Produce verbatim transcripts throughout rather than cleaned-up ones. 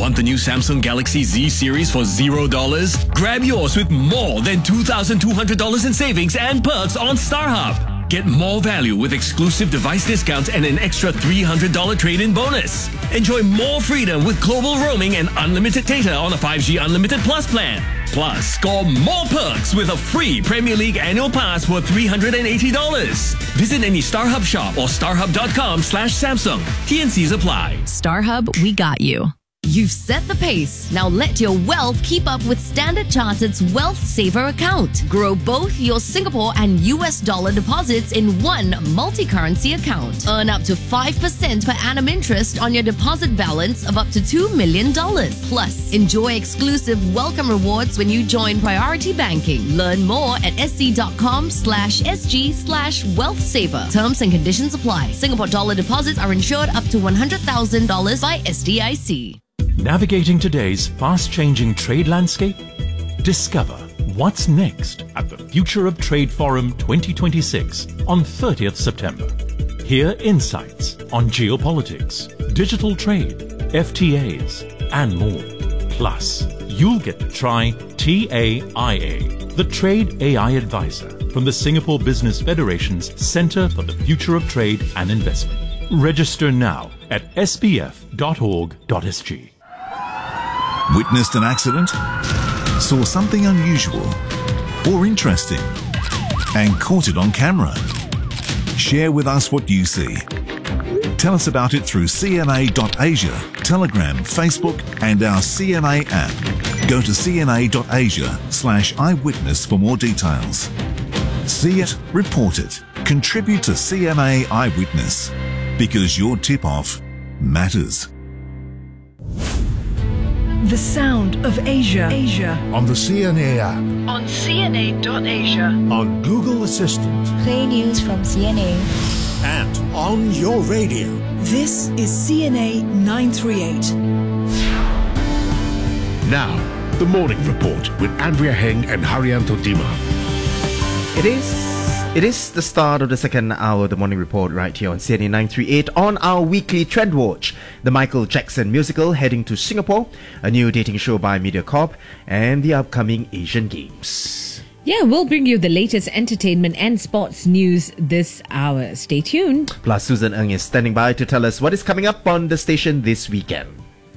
Want the new Samsung Galaxy Z series for zero dollars? Grab yours with more than two thousand two hundred dollars in savings and perks on StarHub. Get more value with exclusive device discounts and an extra three hundred dollars trade-in bonus. Enjoy more freedom with global roaming and unlimited data on a five G Unlimited Plus plan. Plus, score more perks with a free Premier League annual pass worth three hundred eighty dollars. Visit any StarHub shop or starhub.com slash Samsung. T N Cs apply. StarHub, we got you. You've set the pace. Now let your wealth keep up with Standard Chartered's Wealth Saver account. Grow both your Singapore and U S dollar deposits in one multi-currency account. Earn up to five percent per annum interest on your deposit balance of up to two million dollars. Plus, enjoy exclusive welcome rewards when you join Priority Banking. Learn more at sc.com slash sg slash wealth saver. Terms and conditions apply. Singapore dollar deposits are insured up to one hundred thousand dollars by S D I C. Navigating today's fast-changing trade landscape? Discover what's next at the Future of Trade Forum twenty twenty-six on thirtieth September. Hear insights on geopolitics, digital trade, F T As, and more. Plus, you'll get to try T A I A, the Trade A I Advisor from the Singapore Business Federation's Centre for the Future of Trade and Investment. Register now at s b f dot org dot s g. Witnessed an accident? Saw something unusual or interesting and caught it on camera? Share with us what you see. Tell us about it through c n a dot asia, Telegram, Facebook and our C N A app. Go to c n a dot asia slash eyewitness for more details. See it, report it, contribute to C N A Eyewitness, because your tip-off matters. The sound of Asia. Asia. On the C N A app. On c n a dot asia. On Google Assistant. Play news from C N A. And on your radio. This is C N A nine thirty-eight. Now, the Morning Report with Andrea Heng and Haryanto Dima. It is... It is the start of the second hour of the Morning Report right here on C N A nine thirty-eight on our weekly Trend Watch. The Michael Jackson musical heading to Singapore, a new dating show by MediaCorp, and the upcoming Asian Games. Yeah, we'll bring you the latest entertainment and sports news this hour. Stay tuned. Plus, Susan Ng is standing by to tell us what is coming up on the station this weekend.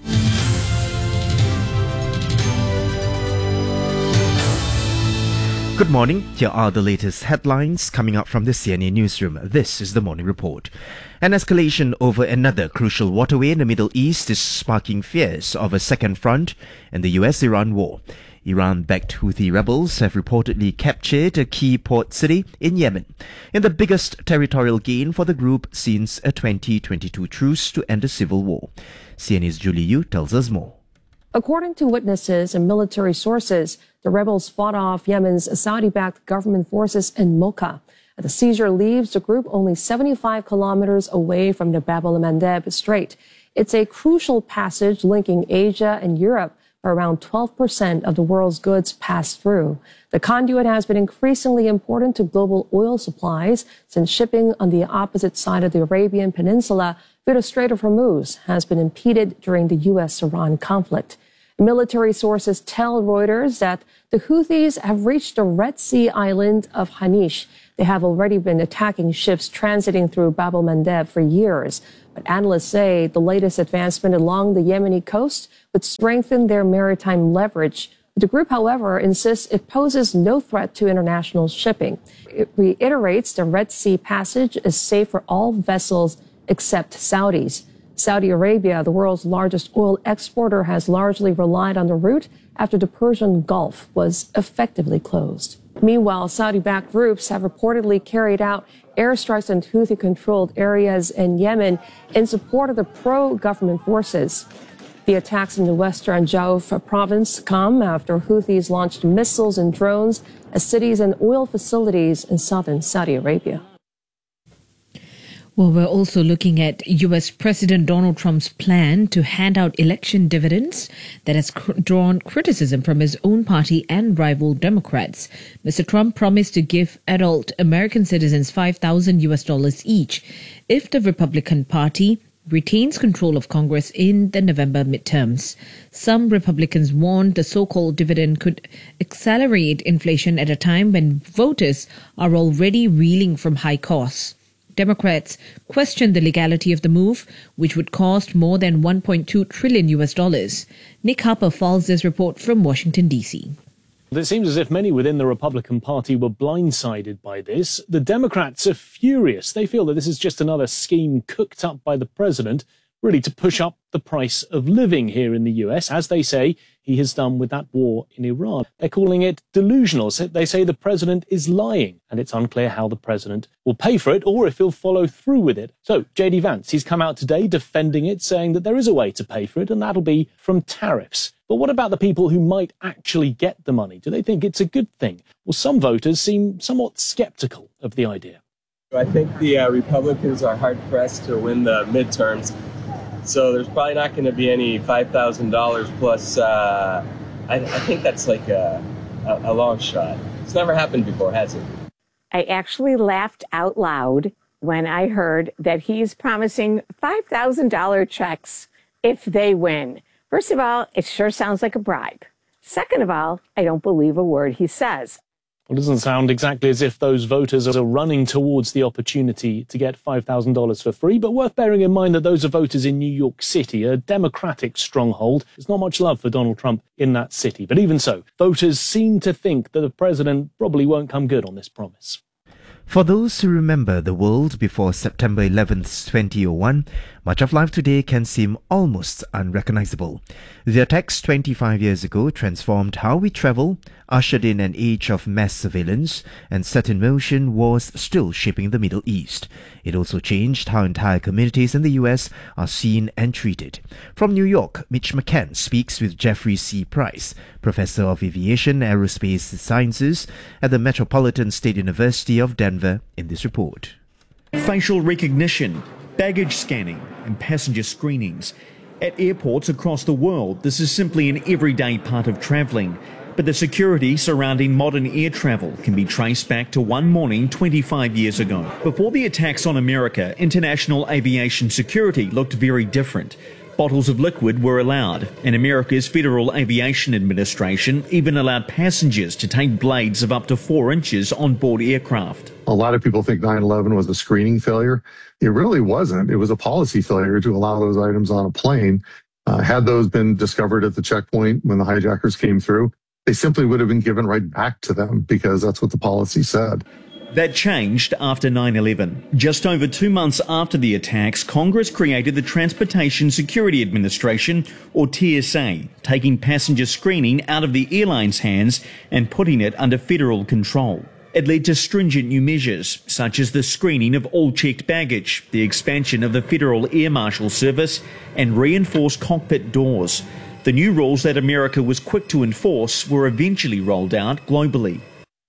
Good morning. Here are the latest headlines coming up from the C N A newsroom. This is the Morning Report. An escalation over another crucial waterway in the Middle East is sparking fears of a second front in the U S Iran war. Iran-backed Houthi rebels have reportedly captured a key port city in Yemen, in the biggest territorial gain for the group since a twenty twenty-two truce to end the civil war. C N A's Julie Yu tells us more. According to witnesses and military sources, the rebels fought off Yemen's Saudi-backed government forces in Mocha. The seizure leaves the group only seventy-five kilometers away from the Bab el-Mandeb Strait. It's a crucial passage linking Asia and Europe, where around twelve percent of the world's goods pass through. The conduit has been increasingly important to global oil supplies since shipping on the opposite side of the Arabian Peninsula through the Strait of Hormuz has been impeded during the U S Iran conflict. Military sources tell Reuters that the Houthis have reached the Red Sea island of Hanish. They have already been attacking ships transiting through Bab el-Mandeb for years. But analysts say the latest advancement along the Yemeni coast would strengthen their maritime leverage. The group, however, insists it poses no threat to international shipping. It reiterates the Red Sea passage is safe for all vessels except Saudis. Saudi Arabia, the world's largest oil exporter, has largely relied on the route after the Persian Gulf was effectively closed. Meanwhile, Saudi-backed groups have reportedly carried out airstrikes on Houthi-controlled areas in Yemen in support of the pro-government forces. The attacks in the western Jauf province come after Houthis launched missiles and drones at cities and oil facilities in southern Saudi Arabia. Well, we're also looking at U S President Donald Trump's plan to hand out election dividends that has cr- drawn criticism from his own party and rival Democrats. Mister Trump promised to give adult American citizens five thousand U S dollars each if the Republican Party retains control of Congress in the November midterms. Some Republicans warned the so-called dividend could accelerate inflation at a time when voters are already reeling from high costs. Democrats questioned the legality of the move, which would cost more than one point two trillion U S dollars. Nick Harper files this report from Washington, D C. It seems as if many within the Republican Party were blindsided by this. The Democrats are furious. They feel that this is just another scheme cooked up by the president, really to push up the price of living here in the U S, as they say he has done with that war in Iran. They're calling it delusional. They say the president is lying, and it's unclear how the president will pay for it or if he'll follow through with it. So J D Vance, he's come out today defending it, saying that there is a way to pay for it, and that'll be from tariffs. But what about the people who might actually get the money? Do they think it's a good thing? Well, some voters seem somewhat skeptical of the idea. I think the uh, Republicans are hard-pressed to win the midterms, so there's probably not going to be any five thousand dollars plus. Uh, I, I think that's like a, a, a long shot. It's never happened before, has it? I actually laughed out loud when I heard that he's promising five thousand dollars checks if they win. First of all, it sure sounds like a bribe. Second of all, I don't believe a word he says. Well, it doesn't sound exactly as if those voters are running towards the opportunity to get five thousand dollars for free, but worth bearing in mind that those are voters in New York City, a Democratic stronghold. There's not much love for Donald Trump in that city. But even so, voters seem to think that the president probably won't come good on this promise. For those who remember the world before September eleventh, twenty oh one, much of life today can seem almost unrecognizable. The attacks twenty-five years ago transformed how we travel, ushered in an age of mass surveillance, and set in motion wars still shaping the Middle East. It also changed how entire communities in the U S are seen and treated. From New York, Mitch McCann speaks with Jeffrey C. Price, Professor of Aviation Aerospace Sciences at the Metropolitan State University of Denver, in this report. Facial recognition, baggage scanning, and passenger screenings. At airports across the world, this is simply an everyday part of travelling. But the security surrounding modern air travel can be traced back to one morning twenty-five years ago. Before the attacks on America, international aviation security looked very different. Bottles of liquid were allowed, and America's Federal Aviation Administration even allowed passengers to take blades of up to four inches on board aircraft. A lot of people think nine eleven was a screening failure. It really wasn't. It was a policy failure to allow those items on a plane. Uh, had those been discovered at the checkpoint when the hijackers came through, they simply would have been given right back to them because that's what the policy said. That changed after nine eleven. Just over two months after the attacks, Congress created the Transportation Security Administration, or T S A, taking passenger screening out of the airline's hands and putting it under federal control. It led to stringent new measures, such as the screening of all checked baggage, the expansion of the Federal Air Marshal Service, and reinforced cockpit doors. The new rules that America was quick to enforce were eventually rolled out globally.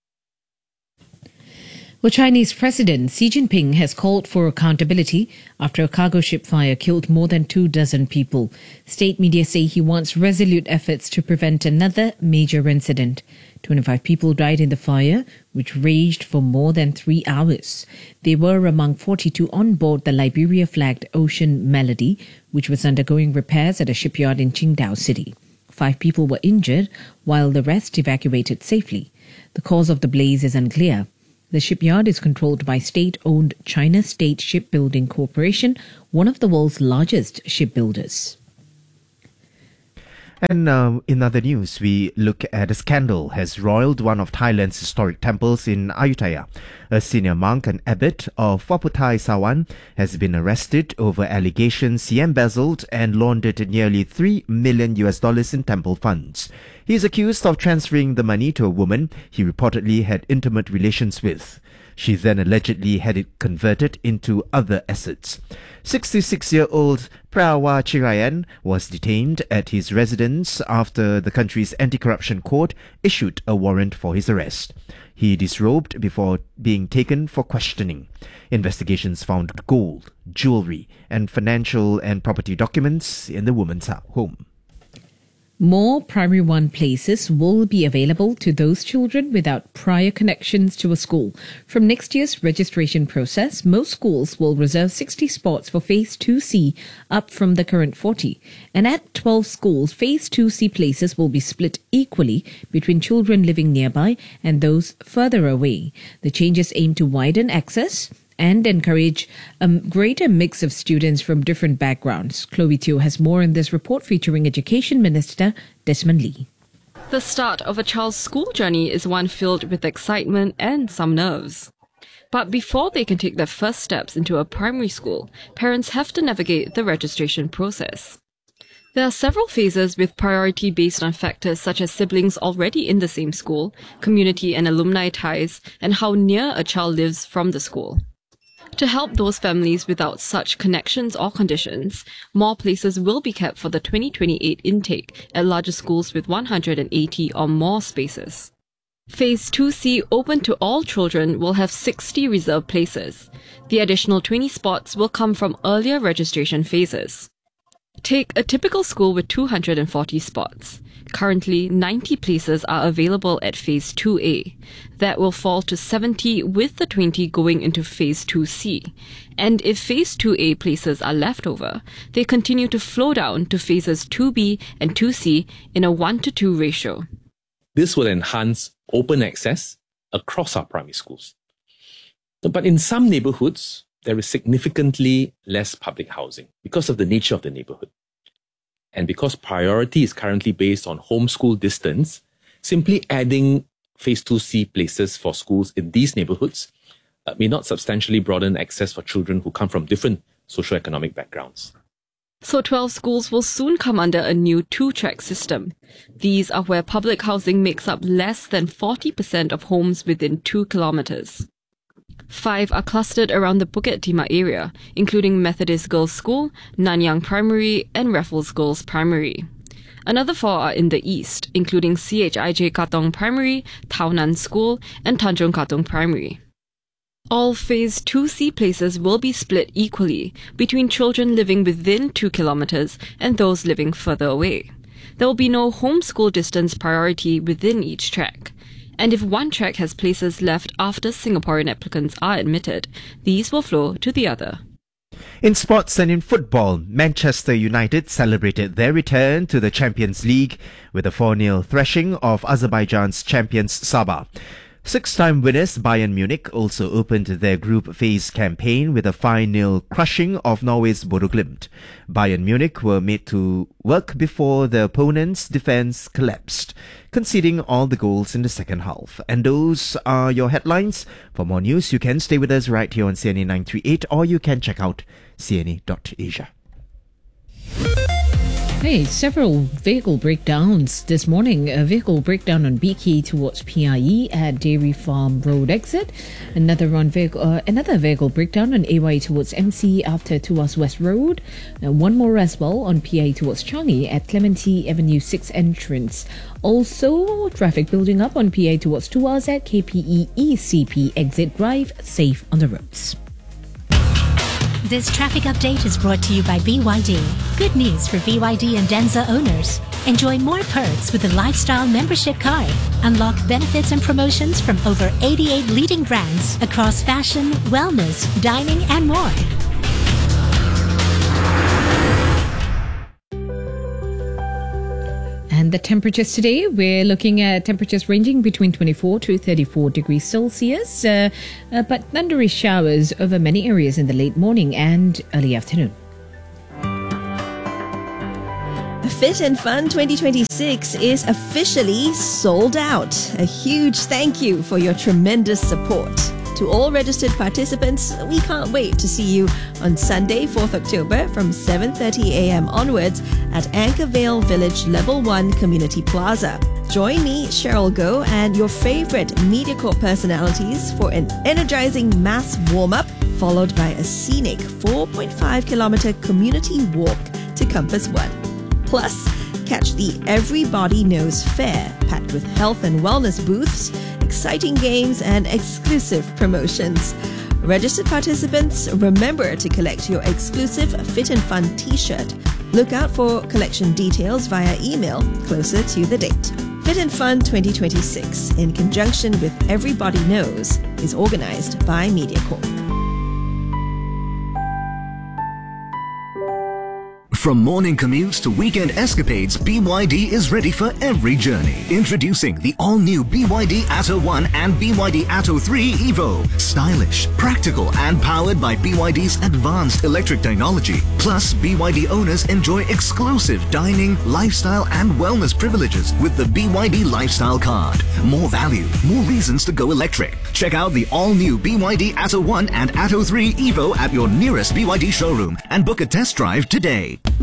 Well, Chinese President Xi Jinping has called for accountability after a cargo ship fire killed more than two dozen people. State media say he wants resolute efforts to prevent another major incident. twenty-five people died in the fire, which raged for more than three hours. They were among forty-two on board the Liberia-flagged Ocean Melody, which was undergoing repairs at a shipyard in Qingdao City. Five people were injured, while the rest evacuated safely. The cause of the blaze is unclear. The shipyard is controlled by state-owned China State Shipbuilding Corporation, one of the world's largest shipbuilders. And uh, in other news, we look at a scandal has roiled one of Thailand's historic temples in Ayutthaya. A senior monk and abbot of Waputhai Sawan has been arrested over allegations he embezzled and laundered nearly three million U S dollars in temple funds. He is accused of transferring the money to a woman he reportedly had intimate relations with. She then allegedly had it converted into other assets. sixty-six-year-old Prawa Chirayan was detained at his residence after the country's anti-corruption court issued a warrant for his arrest. He disrobed before being taken for questioning. Investigations found gold, jewelry, and financial and property documents in the woman's home. More Primary one places will be available to those children without prior connections to a school. From next year's registration process, most schools will reserve sixty spots for Phase two C, up from the current forty. And at twelve schools, Phase two C places will be split equally between children living nearby and those further away. The changes aim to widen access and encourage a greater mix of students from different backgrounds. Chloe Teo has more in this report featuring Education Minister Desmond Lee. The start of a child's school journey is one filled with excitement and some nerves. But before they can take their first steps into a primary school, parents have to navigate the registration process. There are several phases with priority based on factors such as siblings already in the same school, community and alumni ties, and how near a child lives from the school. To help those families without such connections or conditions, more places will be kept for the twenty twenty-eight intake at larger schools with one hundred eighty or more spaces. Phase two C, open to all children, will have sixty reserved places. The additional twenty spots will come from earlier registration phases. Take a typical school with two hundred forty spots. Currently, ninety places are available at Phase two A. That will fall to seventy with the twenty going into Phase two C. And if Phase two A places are left over, they continue to flow down to Phases two B and two C in a one to two ratio. This will enhance open access across our primary schools. But in some neighborhoods, there is significantly less public housing because of the nature of the neighborhood. And because priority is currently based on homeschool distance, simply adding Phase two C places for schools in these neighborhoods uh, may not substantially broaden access for children who come from different socioeconomic backgrounds. So twelve schools will soon come under a new two-track system. These are where public housing makes up less than forty percent of homes within two kilometers. Five are clustered around the Bukit Timah area, including Methodist Girls' School, Nanyang Primary, and Raffles Girls' Primary. Another four are in the east, including C H I J Katong Primary, Tao Nan School, and Tanjung Katong Primary. All Phase two C places will be split equally between children living within two kilometers and those living further away. There will be no homeschool distance priority within each track. And if one track has places left after Singaporean applicants are admitted, these will flow to the other. In sports and in football, Manchester United celebrated their return to the Champions League with a four nil thrashing of Azerbaijan's champions Sabah. Six-time winners Bayern Munich also opened their group phase campaign with a five nil crushing of Norway's Bodo Glimt. Bayern Munich were made to work before the opponent's defense collapsed, conceding all the goals in the second half. And those are your headlines. For more news, you can stay with us right here on C N A nine thirty-eight, or you can check out C N A dot asia. Hey, several vehicle breakdowns this morning. A vehicle breakdown on B K towards P I E at Dairy Farm Road exit. Another on vehicle, uh, another vehicle breakdown on A Y towards M C after Tuas West Road. And one more as well on P I E towards Changi at Clementi Avenue six entrance. Also, traffic building up on P I E towards Tuas at K P E E C P exit. Drive safe on the roads. This traffic update is brought to you by B Y D. Good news for B Y D and Denza owners. Enjoy more perks with the Lifestyle Membership Card. Unlock benefits and promotions from over eighty-eight leading brands across fashion, wellness, dining, and more. And the temperatures today, we're looking at temperatures ranging between twenty-four to thirty-four degrees Celsius, uh, uh, but thundery showers over many areas in the late morning and early afternoon. Fit and Fun twenty twenty-six is officially sold out. A huge thank you for your tremendous support. To all registered participants, we can't wait to see you on Sunday, fourth October from seven thirty a.m. onwards at Anchorvale Village Level one Community Plaza. Join me, Cheryl Goh, and your favorite MediaCorp personalities for an energizing mass warm-up, followed by a scenic four point five kilometer community walk to Compass One. Plus, catch the Everybody Knows Fair, packed with health and wellness booths, exciting games, and exclusive promotions. Registered participants, remember to collect your exclusive Fit and Fun t-shirt. Look out for collection details via email closer to the date. Fit and Fun twenty twenty-six, in conjunction with Everybody Knows, is organized by MediaCorp. From morning commutes to weekend escapades, B Y D is ready for every journey. Introducing the all-new B Y D Atto one and B Y D Atto three Evo. Stylish, practical and powered by B Y D's advanced electric technology. Plus, B Y D owners enjoy exclusive dining, lifestyle and wellness privileges with the B Y D Lifestyle Card. More value, more reasons to go electric. Check out the all-new B Y D Atto one and Atto three Evo at your nearest B Y D showroom and book a test drive today.